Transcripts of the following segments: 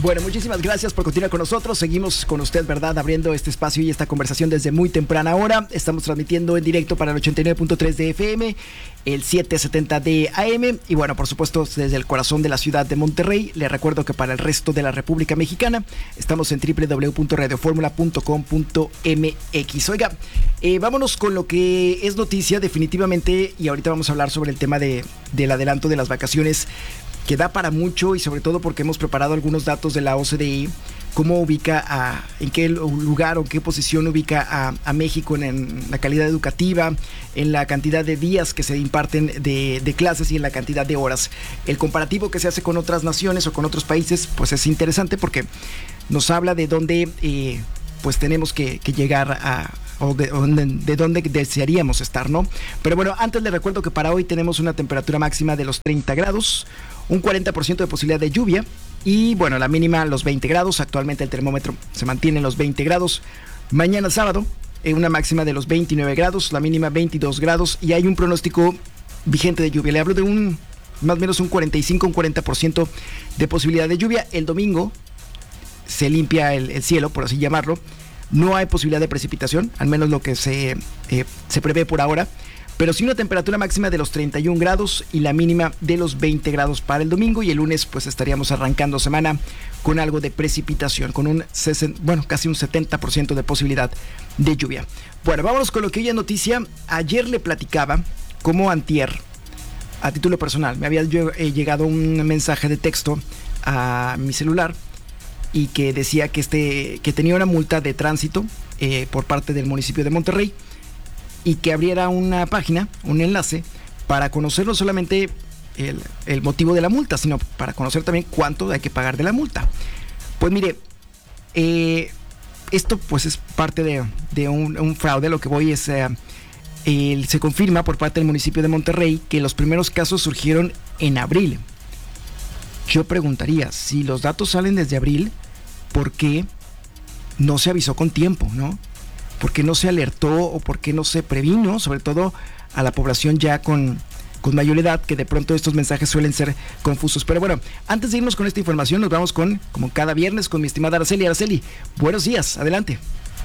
Bueno, muchísimas gracias por continuar con nosotros. Seguimos con usted, ¿verdad? Abriendo este espacio y esta conversación desde muy temprana hora. Estamos transmitiendo en directo para el 89.3 de FM, el 770 de AM. Y bueno, por supuesto, desde el corazón de la ciudad de Monterrey. Le recuerdo que para el resto de la República Mexicana estamos en www.radioformula.com.mx. Oiga, vámonos con lo que es noticia definitivamente. Y ahorita vamos a hablar sobre el tema del adelanto de las vacaciones, que da para mucho, y sobre todo porque hemos preparado algunos datos de la OCDE, cómo ubica en qué lugar o qué posición ubica a México en la calidad educativa, en la cantidad de días que se imparten de clases y en la cantidad de horas. El comparativo que se hace con otras naciones o con otros países, pues es interesante porque nos habla de dónde pues tenemos que llegar o de dónde desearíamos estar, ¿no? Pero bueno, antes les recuerdo que para hoy tenemos una temperatura máxima de los 30 grados, un 40% de posibilidad de lluvia y bueno, la mínima los 20 grados. Actualmente el termómetro se mantiene en los 20 grados. Mañana sábado, una máxima de los 29 grados, la mínima 22 grados y hay un pronóstico vigente de lluvia. Le hablo de más o menos un 45, un 40% de posibilidad de lluvia. El domingo se limpia el cielo, por así llamarlo. No hay posibilidad de precipitación, al menos lo que se prevé por ahora, pero sí una temperatura máxima de los 31 grados y la mínima de los 20 grados para el domingo, y el lunes pues estaríamos arrancando semana con algo de precipitación, con casi un 70% de posibilidad de lluvia. Bueno, vámonos con lo que hoy es noticia. Ayer le platicaba cómo antier, a título personal, me había llegado un mensaje de texto a mi celular y que decía que tenía una multa de tránsito por parte del municipio de Monterrey y que abriera una página, un enlace, para conocer no solamente el motivo de la multa, sino para conocer también cuánto hay que pagar de la multa. Pues mire, esto pues es parte de un fraude. Lo que voy es, se confirma por parte del municipio de Monterrey que los primeros casos surgieron en abril. Yo preguntaría, si los datos salen desde abril, ¿por qué no se avisó con tiempo, no? ¿Por qué no se alertó o por qué no se previno, sobre todo a la población ya con mayor edad, que de pronto estos mensajes suelen ser confusos? Pero bueno, antes de irnos con esta información, nos vamos como cada viernes, con mi estimada Araceli. Araceli, buenos días, adelante.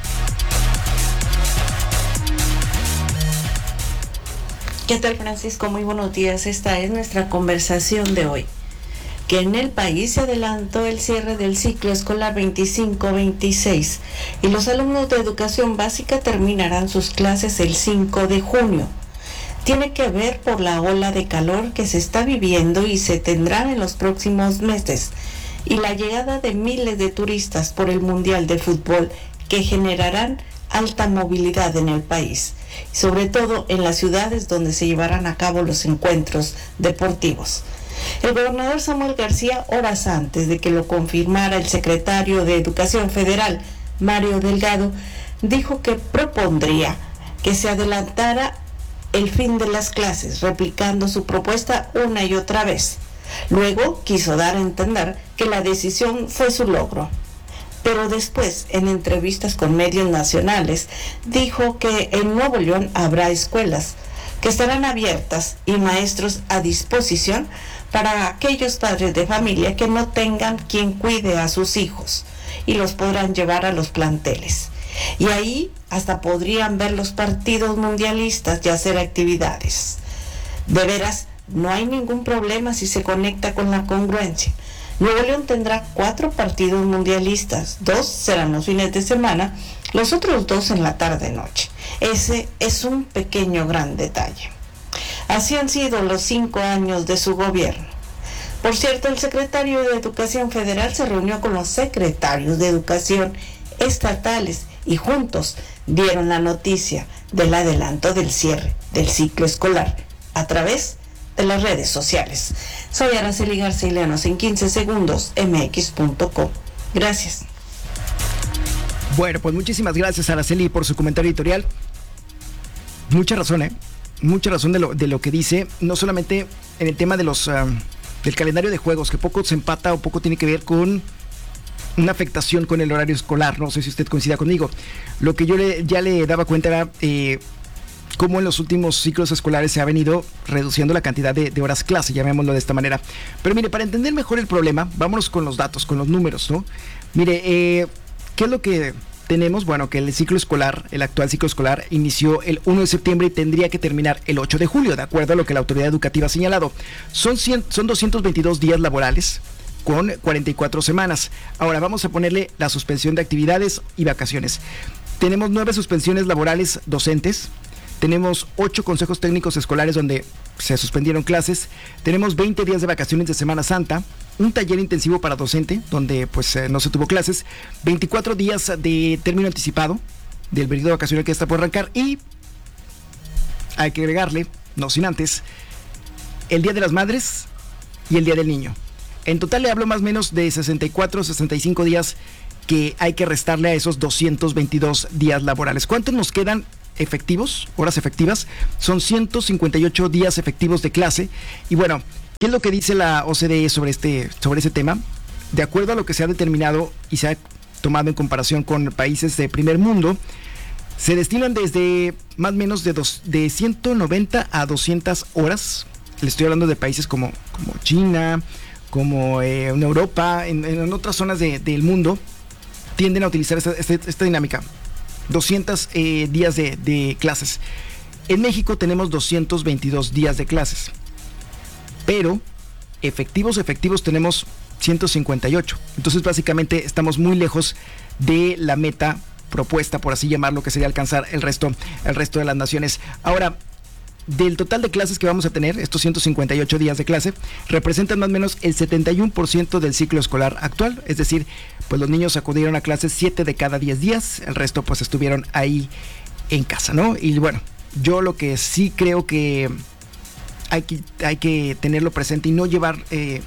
¿Qué tal, Francisco? Muy buenos días. Esta es nuestra conversación de hoy. Que en el país se adelantó el cierre del ciclo escolar 25-26 y los alumnos de educación básica terminarán sus clases el 5 de junio. Tiene que ver por la ola de calor que se está viviendo y se tendrá en los próximos meses y la llegada de miles de turistas por el Mundial de Fútbol, que generarán alta movilidad en el país, sobre todo en las ciudades donde se llevarán a cabo los encuentros deportivos. El gobernador Samuel García, horas antes de que lo confirmara el secretario de Educación Federal, Mario Delgado, dijo que propondría que se adelantara el fin de las clases, replicando su propuesta una y otra vez. Luego quiso dar a entender que la decisión fue su logro. Pero después, en entrevistas con medios nacionales, dijo que en Nuevo León habrá escuelas que estarán abiertas y maestros a disposición para aquellos padres de familia que no tengan quien cuide a sus hijos y los podrán llevar a los planteles. Y ahí hasta podrían ver los partidos mundialistas y hacer actividades. De veras, no hay ningún problema si se conecta con la congruencia. Nuevo León tendrá 4 partidos mundialistas, 2 serán los fines de semana, los otros 2 en la tarde-noche. Ese es un pequeño gran detalle. Así han sido los 5 años de su gobierno. Por cierto, el secretario de Educación Federal se reunió con los secretarios de Educación estatales y juntos dieron la noticia del adelanto del cierre del ciclo escolar a través de las redes sociales. Soy Araceli Garcilanos, en 15 segundos, mx.com. Gracias. Bueno, pues muchísimas gracias, Araceli, por su comentario editorial. Mucha razón, mucha razón de lo que dice, no solamente en el tema de del calendario de juegos, que poco se empata o poco tiene que ver con una afectación con el horario escolar. No sé si usted coincida conmigo. Lo que yo ya le daba cuenta era cómo en los últimos ciclos escolares se ha venido reduciendo la cantidad de horas clase, llamémoslo de esta manera. Pero mire, para entender mejor el problema, vámonos con los datos, con los números, ¿no? Mire, ¿qué es lo que tenemos? Bueno, que el ciclo escolar, el actual ciclo escolar, inició el 1 de septiembre y tendría que terminar el 8 de julio, de acuerdo a lo que la autoridad educativa ha señalado. Son 222 días laborales con 44 semanas. Ahora vamos a ponerle la suspensión de actividades y vacaciones. Tenemos 9 suspensiones laborales docentes. Tenemos 8 consejos técnicos escolares donde se suspendieron clases. Tenemos 20 días de vacaciones de Semana Santa. Un taller intensivo para docente, donde pues no se tuvo clases. 24 días de término anticipado del periodo vacacional que está por arrancar. Y hay que agregarle, no sin antes, el Día de las Madres y el Día del Niño. En total le hablo más o menos de 64, 65 días que hay que restarle a esos 222 días laborales. ¿Cuántos nos quedan efectivos, horas efectivas? Son 158 días efectivos de clase. Y bueno, ¿qué es lo que dice la OCDE sobre ese tema? De acuerdo a lo que se ha determinado y se ha tomado en comparación con países de primer mundo, se destinan desde más o menos de 190 a 200 horas. Le estoy hablando de países como China, como en Europa, en otras zonas del mundo, tienden a utilizar esta dinámica. 200 días de clases. En México tenemos 222 días de clases. Pero efectivos tenemos 158. Entonces básicamente estamos muy lejos de la meta propuesta, por así llamarlo, que sería alcanzar el resto de las naciones. Ahora, del total de clases que vamos a tener, estos 158 días de clase representan más o menos el 71% del ciclo escolar actual. Es decir, pues los niños acudieron a clases 7 de cada 10 días, el resto pues estuvieron ahí en casa, ¿no? Y bueno, yo lo que sí creo que hay que tenerlo presente y no llevar,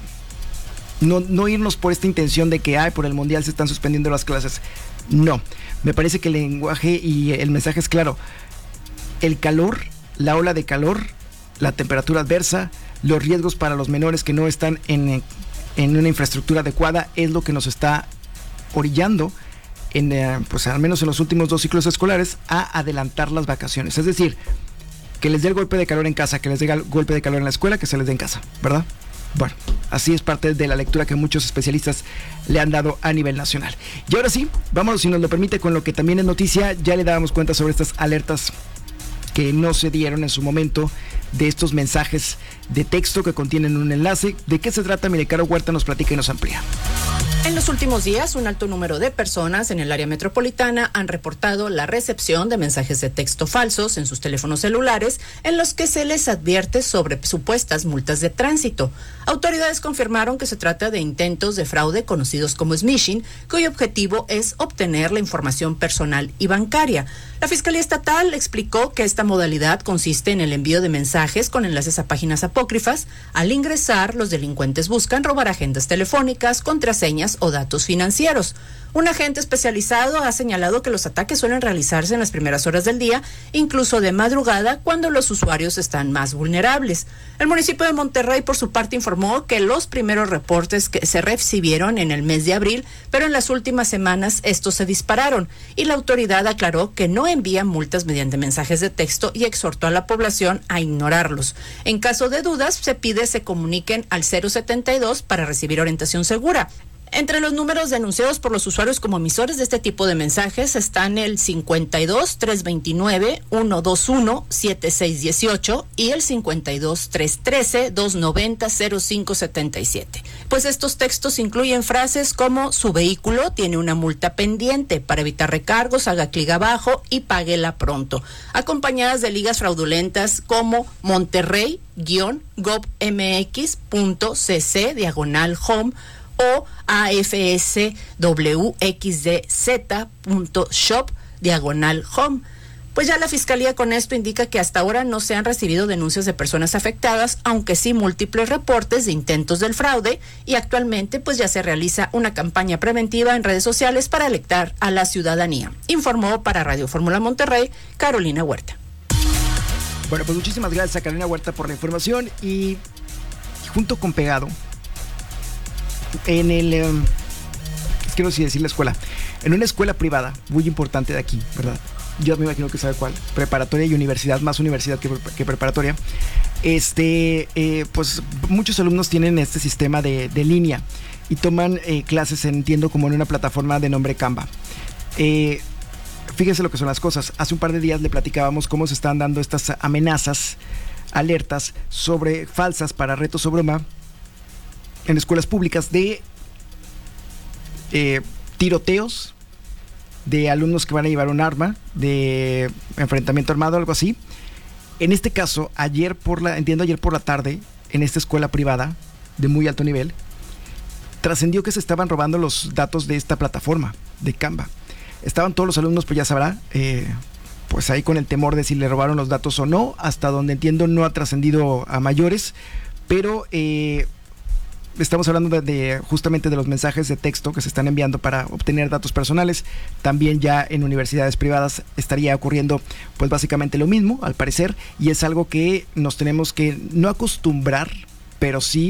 no irnos por esta intención de que por el mundial se están suspendiendo las clases. No, me parece que el lenguaje y el mensaje es claro. El calor, la ola de calor, la temperatura adversa, los riesgos para los menores que no están en una infraestructura adecuada es lo que nos está orillando, pues al menos en los últimos 2 ciclos escolares, a adelantar las vacaciones. Es decir, que les dé el golpe de calor en casa, que les dé el golpe de calor en la escuela, que se les dé en casa, ¿verdad? Bueno, así es parte de la lectura que muchos especialistas le han dado a nivel nacional. Y ahora sí, vámonos, si nos lo permite, con lo que también es noticia. Ya le dábamos cuenta sobre estas alertas que no se dieron en su momento, de estos mensajes de texto que contienen un enlace. ¿De qué se trata? Mire, Caro Huerta nos platica y nos amplía. En los últimos días, un alto número de personas en el área metropolitana han reportado la recepción de mensajes de texto falsos en sus teléfonos celulares en los que se les advierte sobre supuestas multas de tránsito. Autoridades confirmaron que se trata de intentos de fraude conocidos como smishing, cuyo objetivo es obtener la información personal y bancaria. La Fiscalía Estatal explicó que esta modalidad consiste en el envío de mensajes con enlaces a páginas apócrifas. Al ingresar, los delincuentes buscan robar agendas telefónicas, contraseñas o datos financieros. Un agente especializado ha señalado que los ataques suelen realizarse en las primeras horas del día, incluso de madrugada, cuando los usuarios están más vulnerables. El municipio de Monterrey, por su parte, informó que los primeros reportes que se recibieron en el mes de abril, pero en las últimas semanas estos se dispararon, y la autoridad aclaró que no envía multas mediante mensajes de texto y exhortó a la población a ignorarlos. En caso de dudas, se pide se comuniquen al 072 para recibir orientación segura. Entre los números denunciados por los usuarios como emisores de este tipo de mensajes están el 52-329-121-7618 y el 52-313-290-0577. Pues estos textos incluyen frases como: su vehículo tiene una multa pendiente, para evitar recargos haga clic abajo y páguela pronto, acompañadas de ligas fraudulentas como monterrey-govmx.cc/home o afswxdz.shop/home. Pues ya la Fiscalía con esto indica que hasta ahora no se han recibido denuncias de personas afectadas, aunque sí múltiples reportes de intentos del fraude, y actualmente pues ya se realiza una campaña preventiva en redes sociales para alertar a la ciudadanía. Informó para Radio Fórmula Monterrey, Carolina Huerta. Bueno, pues muchísimas gracias a Carolina Huerta por la información. Y junto con pegado, en quiero decir la escuela, en una escuela privada muy importante de aquí, ¿verdad? yo me imagino que sabe cuál, preparatoria y universidad, más universidad que preparatoria, pues muchos alumnos tienen este sistema de línea y toman clases, entiendo, como en una plataforma de nombre Canva. Fíjense lo que son las cosas. Hace un par de días le platicábamos cómo se están dando estas amenazas, alertas falsas para retos o broma en escuelas públicas de tiroteos, de alumnos que van a llevar un arma, de enfrentamiento armado, algo así. En este caso, ayer por la tarde, en esta escuela privada de muy alto nivel, trascendió que se estaban robando los datos de esta plataforma de Canva. Estaban todos los alumnos, pues ya sabrá, pues ahí con el temor de si le robaron los datos o no. Hasta donde entiendo no ha trascendido a mayores, pero estamos hablando justamente de los mensajes de texto que se están enviando para obtener datos personales. También ya en universidades privadas estaría ocurriendo pues básicamente lo mismo, al parecer, y es algo que nos tenemos que no acostumbrar, pero sí